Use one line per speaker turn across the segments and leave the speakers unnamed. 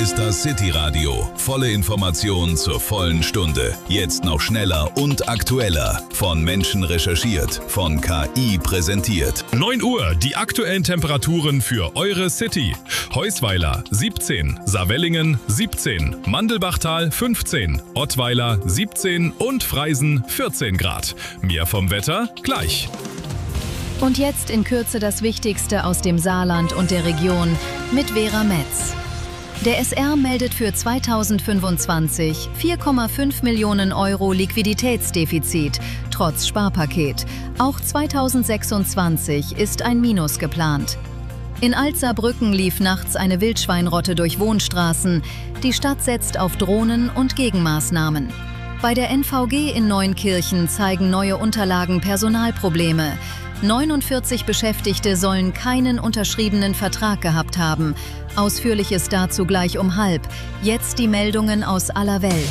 ist das City Radio. Volle Informationen zur vollen Stunde. Jetzt noch schneller und aktueller. Von Menschen recherchiert, von KI präsentiert.
9 Uhr, die aktuellen Temperaturen für eure City. Heusweiler 17, Saarwellingen 17, Mandelbachtal 15, Ottweiler 17 und Freisen 14 Grad. Mehr vom Wetter gleich.
Und jetzt in Kürze das Wichtigste aus dem Saarland und der Region mit Vera Metz. Der SR meldet für 2025 4,5 Millionen Euro Liquiditätsdefizit, trotz Sparpaket. Auch 2026 ist ein Minus geplant. In Alt-Saarbrücken lief nachts eine Wildschweinrotte durch Wohnstraßen. Die Stadt setzt auf Drohnen und Gegenmaßnahmen. Bei der NVG in Neunkirchen zeigen neue Unterlagen Personalprobleme. 49 Beschäftigte sollen keinen unterschriebenen Vertrag gehabt haben. Ausführliches dazu gleich um 12:30. Jetzt die Meldungen aus aller Welt.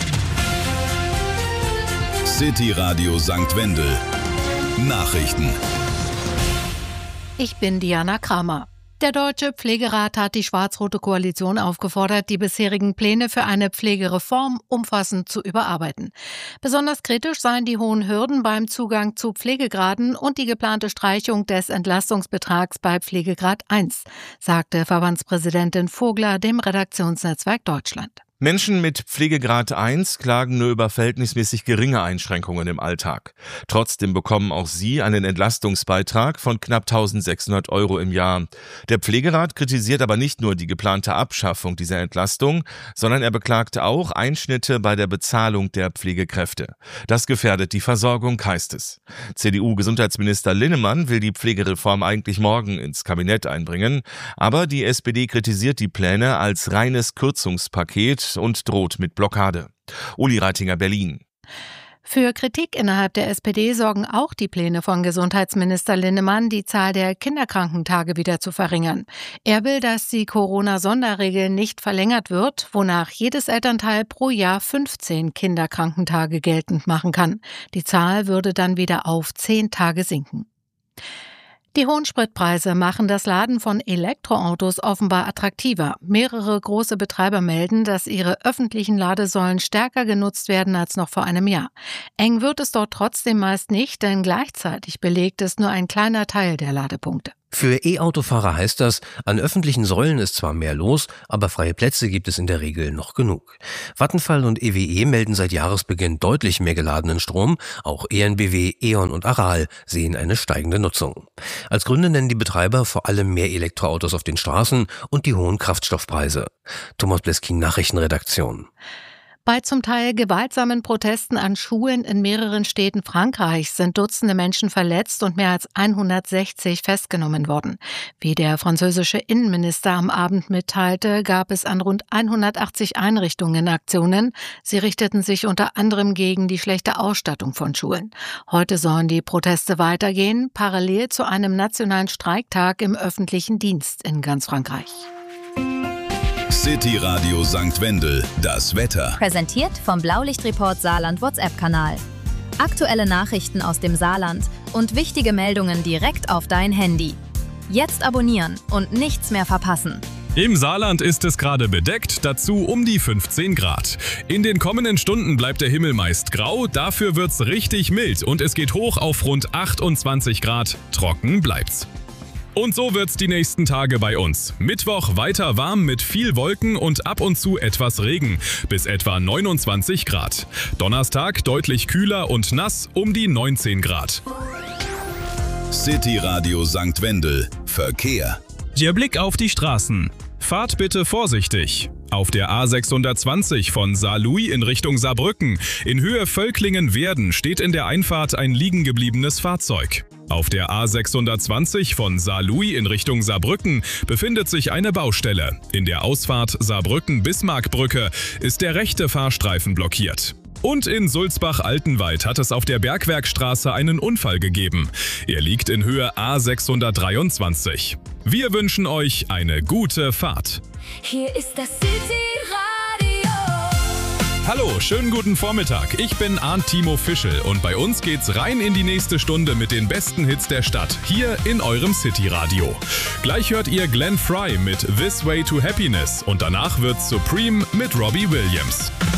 City Radio St. Wendel. Nachrichten.
Ich bin Diana Kramer. Der Deutsche Pflegerat hat die schwarz-rote Koalition aufgefordert, die bisherigen Pläne für eine Pflegereform umfassend zu überarbeiten. Besonders kritisch seien die hohen Hürden beim Zugang zu Pflegegraden und die geplante Streichung des Entlastungsbetrags bei Pflegegrad 1, sagte Verbandspräsidentin Vogler dem Redaktionsnetzwerk Deutschland.
Menschen mit Pflegegrad 1 klagen nur über verhältnismäßig geringe Einschränkungen im Alltag. Trotzdem bekommen auch sie einen Entlastungsbeitrag von knapp 1.600 Euro im Jahr. Der Pflegerat kritisiert aber nicht nur die geplante Abschaffung dieser Entlastung, sondern er beklagt auch Einschnitte bei der Bezahlung der Pflegekräfte. Das gefährdet die Versorgung, heißt es. CDU-Gesundheitsminister Linnemann will die Pflegereform eigentlich morgen ins Kabinett einbringen, aber die SPD kritisiert die Pläne als reines Kürzungspaket und droht mit Blockade. Uli Reitinger, Berlin.
Für Kritik innerhalb der SPD sorgen auch die Pläne von Gesundheitsminister Linnemann, die Zahl der Kinderkrankentage wieder zu verringern. Er will, dass die Corona-Sonderregel nicht verlängert wird, wonach jedes Elternteil pro Jahr 15 Kinderkrankentage geltend machen kann. Die Zahl würde dann wieder auf 10 Tage sinken. Die hohen Spritpreise machen das Laden von Elektroautos offenbar attraktiver. Mehrere große Betreiber melden, dass ihre öffentlichen Ladesäulen stärker genutzt werden als noch vor einem Jahr. Eng wird es dort trotzdem meist nicht, denn gleichzeitig belegt es nur ein kleiner Teil der Ladepunkte.
Für E-Autofahrer heißt das, an öffentlichen Säulen ist zwar mehr los, aber freie Plätze gibt es in der Regel noch genug. Vattenfall und EWE melden seit Jahresbeginn deutlich mehr geladenen Strom. Auch EnBW, E.ON und Aral sehen eine steigende Nutzung. Als Gründe nennen die Betreiber vor allem mehr Elektroautos auf den Straßen und die hohen Kraftstoffpreise. Thomas Bleskin, Nachrichtenredaktion.
Bei zum Teil gewaltsamen Protesten an Schulen in mehreren Städten Frankreichs sind Dutzende Menschen verletzt und mehr als 160 festgenommen worden. Wie der französische Innenminister am Abend mitteilte, gab es an rund 180 Einrichtungen Aktionen. Sie richteten sich unter anderem gegen die schlechte Ausstattung von Schulen. Heute sollen die Proteste weitergehen, parallel zu einem nationalen Streiktag im öffentlichen Dienst in ganz Frankreich.
City Radio St. Wendel, das Wetter.
Präsentiert vom Blaulichtreport Saarland WhatsApp-Kanal. Aktuelle Nachrichten aus dem Saarland und wichtige Meldungen direkt auf dein Handy. Jetzt abonnieren und nichts mehr verpassen.
Im Saarland ist es gerade bedeckt, dazu um die 15 Grad. In den kommenden Stunden bleibt der Himmel meist grau, dafür wird's richtig mild und es geht hoch auf rund 28 Grad. Trocken bleibt's. Und so wird's die nächsten Tage bei uns. Mittwoch weiter warm mit viel Wolken und ab und zu etwas Regen, bis etwa 29 Grad. Donnerstag deutlich kühler und nass um die 19 Grad.
City Radio St. Wendel, Verkehr.
Der Blick auf die Straßen. Fahrt bitte vorsichtig. Auf der A620 von Saarlouis in Richtung Saarbrücken in Höhe Völklingen-Werden steht in der Einfahrt ein liegengebliebenes Fahrzeug. Auf der A620 von Saarlouis in Richtung Saarbrücken befindet sich eine Baustelle. In der Ausfahrt Saarbrücken-Bismarckbrücke ist der rechte Fahrstreifen blockiert. Und in Sulzbach-Altenwald hat es auf der Bergwerkstraße einen Unfall gegeben. Er liegt in Höhe A623. Wir wünschen euch eine gute Fahrt.
Hier ist das City Radio.
Hallo, schönen guten Vormittag. Ich bin Arndt Timo Fischel und bei uns geht's rein in die nächste Stunde mit den besten Hits der Stadt, hier in eurem City-Radio. Gleich hört ihr Glenn Frey mit This Way to Happiness und danach wird's Supreme mit Robbie Williams.